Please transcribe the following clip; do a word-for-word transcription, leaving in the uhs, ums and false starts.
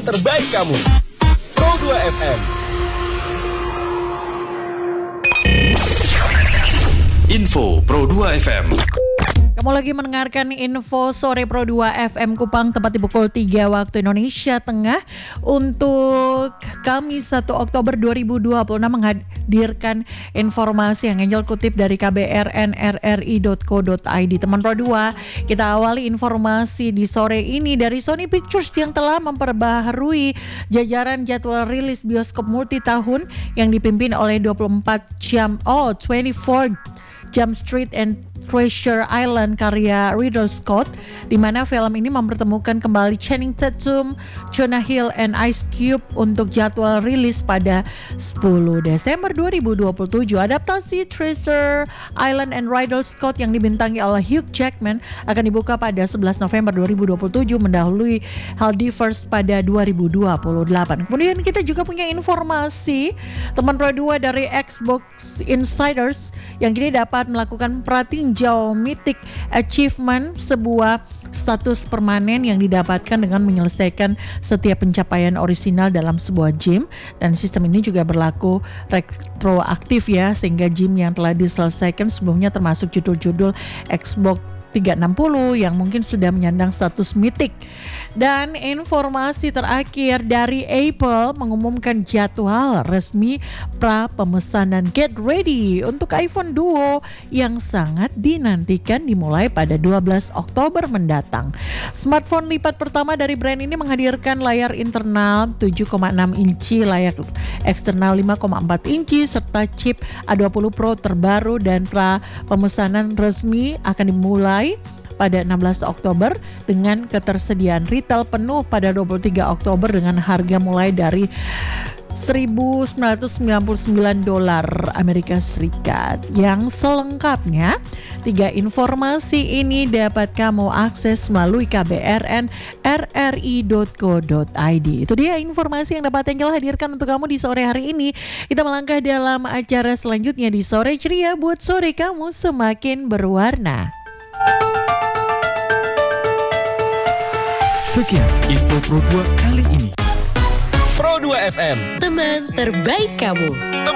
terbaik kamu. Pro dua F M. Info Pro dua F M. Kamu lagi mendengarkan Info Sore Pro dua F M Kupang, tepat di pukul tiga waktu Indonesia Tengah. Untuk Kamis satu Oktober dua ribu dua puluh enam menghadirkan informasi yang Angel kutip dari k b r n r r i dot co dot i d. Teman Pro dua, kita awali informasi di sore ini dari Sony Pictures yang telah memperbaharui jajaran jadwal rilis bioskop multi tahun yang dipimpin oleh dua puluh empat jam oh dua puluh empat Jump Street and Treasure Island karya Ridley Scott, di mana film ini mempertemukan kembali Channing Tatum, Jonah Hill, and Ice Cube untuk jadwal rilis pada sepuluh Desember dua ribu dua puluh tujuh. Adaptasi Treasure Island and Ridley Scott yang dibintangi oleh Hugh Jackman akan dibuka pada sebelas November dua ribu dua puluh tujuh, mendahului Heldiverse pada dua ribu dua puluh delapan. Kemudian kita juga punya informasi teman Pro dua dari Xbox Insiders yang kini dapat melakukan pratinjau Mythic Achievement, sebuah status permanen yang didapatkan dengan menyelesaikan setiap pencapaian orisinal dalam sebuah game, dan sistem ini juga berlaku retroaktif ya, sehingga game yang telah diselesaikan sebelumnya termasuk judul-judul Xbox tiga enam nol yang mungkin sudah menyandang status mitik. Dan informasi terakhir dari Apple mengumumkan jadwal resmi pra pemesanan Get Ready untuk iPhone Duo yang sangat dinantikan dimulai pada dua belas Oktober mendatang. Smartphone lipat pertama dari brand ini menghadirkan layar internal tujuh koma enam inci, layar eksternal lima koma empat inci serta chip A dua puluh Pro terbaru, dan pra pemesanan resmi akan dimulai pada enam belas Oktober dengan ketersediaan retail penuh pada dua puluh tiga Oktober dengan harga mulai dari seribu sembilan ratus sembilan puluh sembilan dolar Amerika Serikat. Yang selengkapnya, tiga informasi ini dapat kamu akses melalui k b r n r r i dot co dot i d. Itu dia informasi yang dapat Angel hadirkan untuk kamu di sore hari ini. Kita melangkah dalam acara selanjutnya di Sore Ceria, buat sore kamu semakin berwarna. Sekian Info Pro dua kali ini. Pro dua F M. Teman terbaik kamu. Teman